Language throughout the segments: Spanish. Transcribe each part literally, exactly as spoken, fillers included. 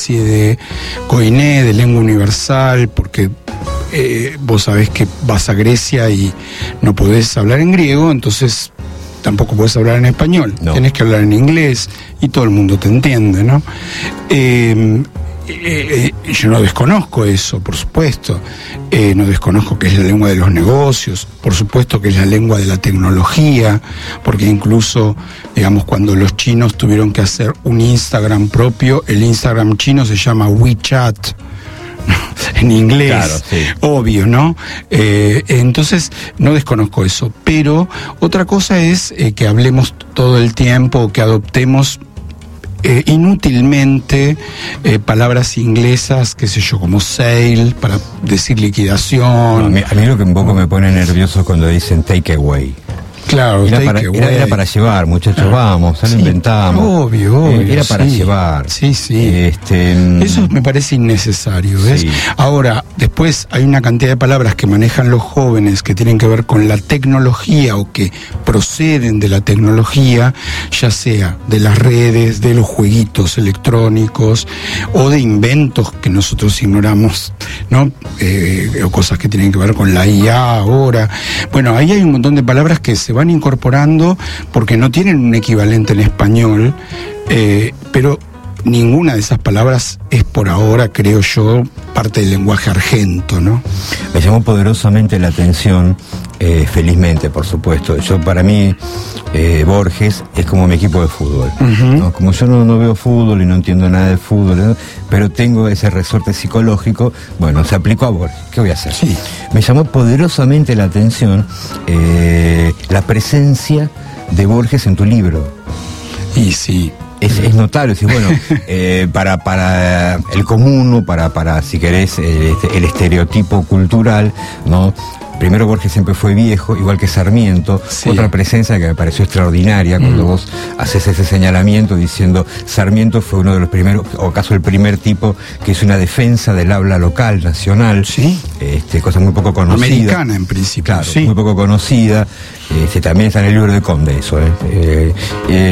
especie de koiné, de lengua universal, porque eh, vos sabés que vas a Grecia y no podés hablar en griego, entonces tampoco podés hablar en español, no. Tenés que hablar en inglés y todo el mundo te entiende, ¿no? Eh, Eh, eh, yo no desconozco eso, por supuesto, eh, no desconozco que es la lengua de los negocios, por supuesto que es la lengua de la tecnología, porque incluso, digamos, cuando los chinos tuvieron que hacer un Instagram propio, el Instagram chino se llama WeChat, en inglés, claro, sí. Obvio, ¿no? Eh, entonces, no desconozco eso, pero otra cosa es eh, que hablemos todo el tiempo, que adoptemos Eh, inútilmente eh, palabras inglesas, qué sé yo, como sale, para decir liquidación. No, a, mí, a mí lo que un poco me pone nervioso cuando dicen take away. Claro, era, take para, away. Era, era para llevar, muchachos, ah, vamos, ya sí, lo inventamos. Obvio, obvio. Eh, era para sí, llevar. Sí, sí. Este, Eso me parece innecesario, ¿ves? Sí. Ahora, después hay una cantidad de palabras que manejan los jóvenes que tienen que ver con la tecnología o que proceden de la tecnología, ya sea de las redes, de los jueguitos electrónicos o de inventos que nosotros ignoramos, ¿no? Eh, o cosas que tienen que ver con la I A ahora. Bueno, ahí hay un montón de palabras que se van incorporando porque no tienen un equivalente en español, eh, pero ninguna de esas palabras es por ahora, creo yo, parte del lenguaje argento, ¿no? Me llamó poderosamente la atención, eh, felizmente, por supuesto. Yo, para mí, eh, Borges es como mi equipo de fútbol, uh-huh. ¿no? Como yo no, no veo fútbol y no entiendo nada de fútbol, ¿no? Pero tengo ese resorte psicológico, bueno, se aplicó a Borges. ¿Qué voy a hacer? Sí. Me llamó poderosamente la atención eh, la presencia de Borges en tu libro. Y sí. Es, es notable, es decir, bueno, eh, para, para el común, para, para, si querés, el, el estereotipo cultural, ¿no? Primero, Borges siempre fue viejo, igual que Sarmiento. Sí. Otra presencia que me pareció extraordinaria cuando mm. vos haces ese señalamiento diciendo Sarmiento fue uno de los primeros, o acaso el primer tipo que hizo una defensa del habla local, nacional. Sí. Este, cosa muy poco conocida. Americana, en principio. Claro, sí. Muy poco conocida. Este, también está en el libro de Conde eso. ¿eh? Eh, eh,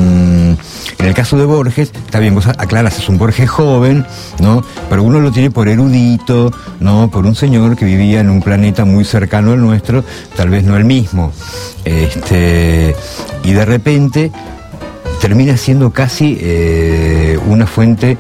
en el caso de Borges, está bien, vos aclarás, es un Borges joven, ¿no? Pero uno lo tiene por erudito, ¿no? Por un señor que vivía en un planeta muy cercano al nuestro, tal vez no el mismo. Este, y de repente termina siendo casi eh, una fuente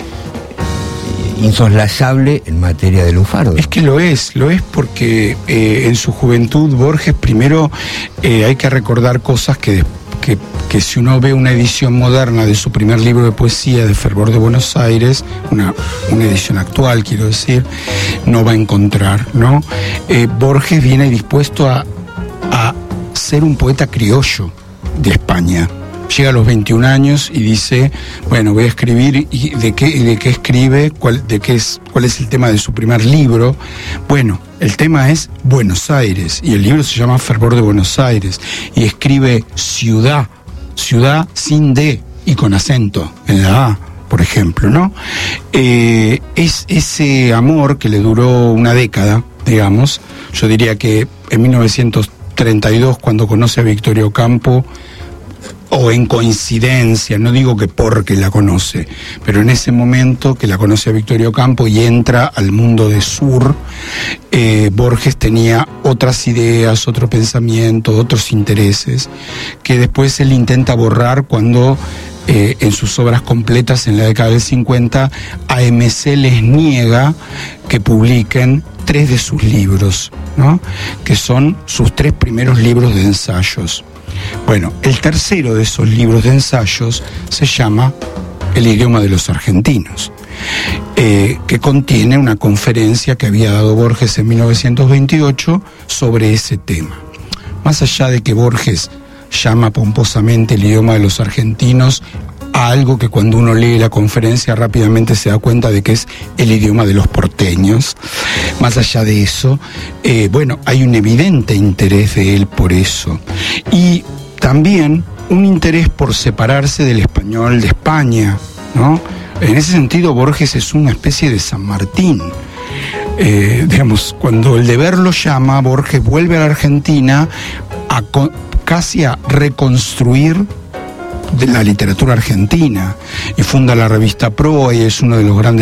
insoslayable en materia de lunfardo. Es que lo es, lo es porque eh, en su juventud Borges, primero eh, hay que recordar cosas que, que, que si uno ve una edición moderna de su primer libro de poesía, de Fervor de Buenos Aires, una, una edición actual, quiero decir, no va a encontrar, ¿no? Eh, Borges viene dispuesto a, a ser un poeta criollo de España. Llega a los veintiún años y dice, bueno, voy a escribir, y de qué, de qué escribe, cuál, de qué es, cuál es el tema de su primer libro. Bueno, el tema es Buenos Aires, y el libro se llama Fervor de Buenos Aires, y escribe ciudad, ciudad sin D y con acento en la A, por ejemplo, ¿no? Eh, es ese amor que le duró una década, digamos, yo diría que en mil novecientos treinta y dos, cuando conoce a Victoria Ocampo, o en coincidencia, no digo que porque la conoce, pero en ese momento que la conoce a Victoria Ocampo y entra al mundo de Sur, eh, Borges tenía otras ideas, otro pensamiento, otros intereses, que después él intenta borrar cuando eh, en sus obras completas en la década del cincuenta a M C les niega que publiquen tres de sus libros, ¿no? Que son sus tres primeros libros de ensayos. Bueno, el tercero de esos libros de ensayos se llama El idioma de los argentinos, eh, que contiene una conferencia que había dado Borges en mil novecientos veintiocho sobre ese tema. Más allá de que Borges llama pomposamente el idioma de los argentinos a algo que cuando uno lee la conferencia rápidamente se da cuenta de que es el idioma de los porteños. Más allá de eso, eh, bueno, hay un evidente interés de él por eso. Y también un interés por separarse del español de España, ¿no? En ese sentido, Borges es una especie de San Martín. Eh, digamos, cuando el deber lo llama, Borges vuelve a la Argentina a co- casi a reconstruir de la literatura argentina y funda la revista Proa y es uno de los grandes